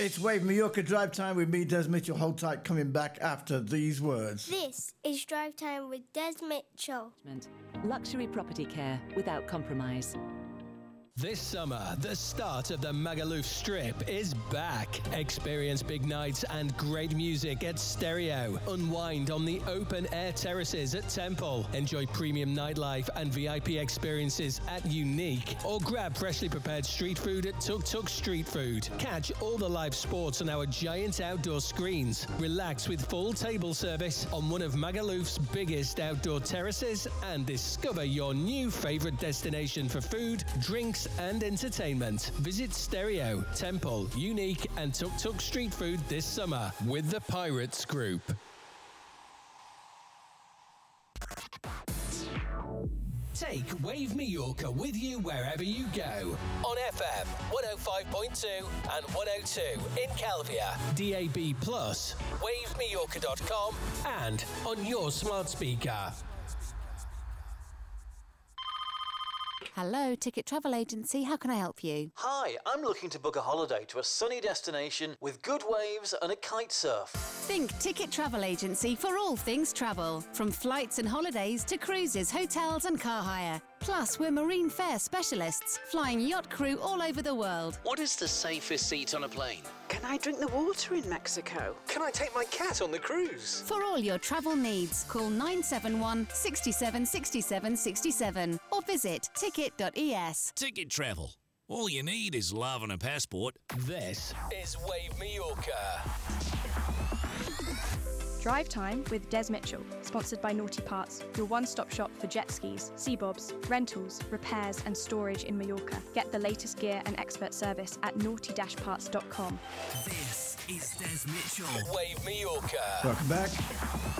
It's Wave Mallorca Drive Time with me, Des Mitchell. Hold tight, coming back after these words. This is Drive Time with Des Mitchell. Luxury property care without compromise. This summer, the start of the Magaluf Strip is back. Experience big nights and great music at Stereo. Unwind on the open-air terraces at Temple. Enjoy premium nightlife and VIP experiences at Unique. Or grab freshly prepared street food at Tuk Tuk Street Food. Catch all the live sports on our giant outdoor screens. Relax with full table service on one of Magaluf's biggest outdoor terraces and discover your new favourite destination for food, drinks and entertainment. Visit Stereo, Temple, Unique and Tuk Tuk Street Food this summer with the Pirates Group. Take Wave Mallorca with you wherever you go. On FM 105.2 and 102 in Calvia, DAB+, wavemallorca.com and on your smart speaker. Hello, Ticket Travel Agency. How can I help you? Hi, I'm looking to book a holiday to a sunny destination with good waves and a kite surf. Think Ticket Travel Agency for all things travel. From flights and holidays to cruises, hotels and car hire. Plus, we're marine fare specialists, flying yacht crew all over the world. What is the safest seat on a plane? Can I drink the water in Mexico? Can I take my cat on the cruise? For all your travel needs, call 971 67 67 67 or visit ticket.es. Ticket Travel. All you need is love and a passport. This is Wave Mallorca. Drive Time with Des Mitchell, sponsored by Naughty Parts, your one-stop shop for jet skis, sea bobs, rentals, repairs and storage in Mallorca. Get the latest gear and expert service at naughty-parts.com. This is Des Mitchell. Wave Mallorca. Welcome back.